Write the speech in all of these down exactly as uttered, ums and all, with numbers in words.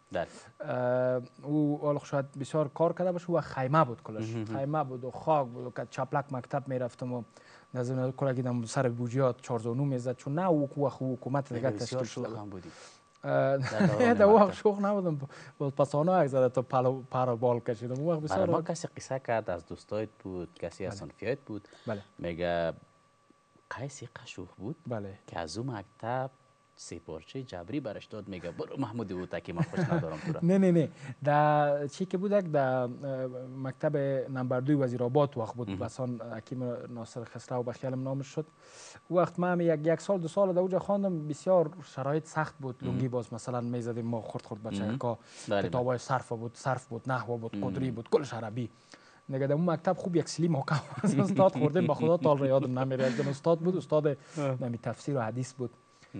او حالا شاید بسیار کار کرده باشه و خیمه بود کلش، خیمه بود و خاک بود و که چپلک مکتب میرفتم و نظر کلگیدم سر بوجیات چارزانو میزد چون نه او حکومت دیگه تشکیل شده بود. نه در وقت شوخ نبودم، پسانه یک زده تا پر بال کشیدم. اون وقت بسیار برای ما کسی قصه کرد از دوستایت بود، کسی از صنفیایت بود، میگه قیس قشوخ بود که از اون مکتب سه پارچه جبری برش داد، میگه برو محمود هوتکی من خوش ندارم تو را. نه نه نه در چی که بود در مکتب نمبر دوی وزیرآباد وقت بود، بسان حکیم ناصر خسرو به خیالم نامش شد. وقت ما یک یک سال دو سال در اونجا خواندم، بسیار شرایط سخت بود. لنگی باز مثلا میزدیم ما خرد خرد بچه‌ها، کتابای صرف بود، صرف بود، نحو بود، قدری بود، کلش عربی. نگه در اون مکتب خوب یک سلی محکم از استاد خوردیم، به خدا تا یادم نمیره. یک استاد بود، استاد نمی تفسیر و حدیث بود.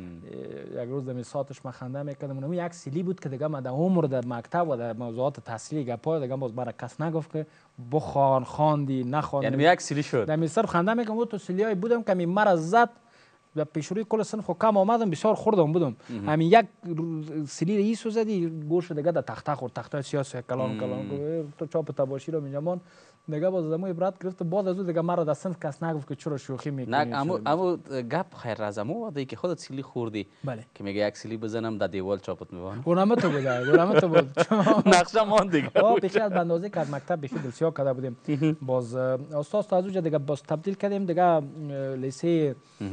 یک روز دمی ساعتش من خنده میکردم، اونم یک سیلی بود که دیگه من در عمر در مکتب و در موضوعات تحصیلی گپای دیگه باز برای کس نگفت که بخوان خواندی نخواندی. یعنی یک سیلی شد. دمی سر خنده میکردم، تو سیلیای بودم که می مرا زد و پیشروی کل صنف خو کم آمدم، بسیار خوردم بودم. همین یک سیلی ایسو زدی گوش دیگه در تخته خورد، تخته سیاسی کلام کلام تو چاپ تباشیر و میجمان دیگه باز زمو عبرت گرفت. بعد از اون دیگه مرا در صنف کس نگفت که چرا شوخی میکنی. نه اما اما گپ خیر از امو وادی که خودت سیلی خوردی که میگه یک سیلی بزنم در دیوال چاپت میوان. اونم تو بود، اونم تو بود. نقشه مان دیگه. آه پیش از بندازی که از مکتب بخی دلسیا کرده بودیم. باز استاد از اونجا دیگه باز تبدیل کردیم دیگه لیسه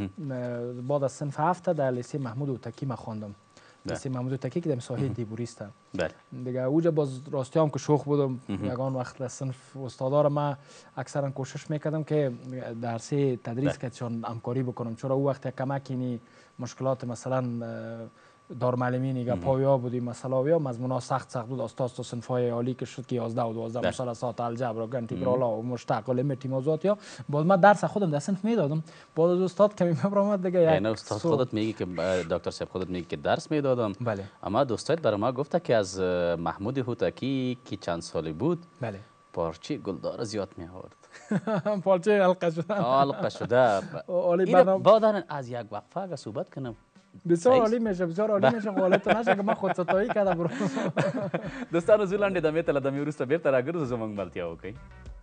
بعد از صنف هفت در لیسه محمود هوتکی ما خواندم. لیسه محمود هوتکی که در ساحل دیبوریست. بله. دیگه اونجا باز راستی هم که شوخ بودم، یگان وقت در صنف استادا را ما اکثرا کوشش میکردم که درسی تدریس که چون همکاری بکنم، چرا او وقت کمکی مشکلات مثلا دار معلمی نگه پاویا بودی مثلا یا مضمونا سخت سخت بود. استاد تو صنفای عالی که شد که یازده و دوازده مثلثات الجبر و انتگرالا و مشتق و لیمیت موضوعات یا باز من درس خودم در صنف میدادم. بعد از استاد که میبرم دیگه یعنی استاد خودت میگی که دکتر صاحب خودت میگی که درس میدادم. بله. اما دوستایت برای ما گفته که از محمود هوتکی که چند سالی بود بله پارچه گلدار زیاد می آورد. پارچه حلقه شده. حلقه شده. این بعدا از یک وقفه اگه صحبت کنم بسیار عالی میشه، بسیار عالی میشه. قالت نشه که من خود ستایی کردم. دوستان زولند دمیت لدمی روستا بیرته را گرز زمان ملتیا اوکی.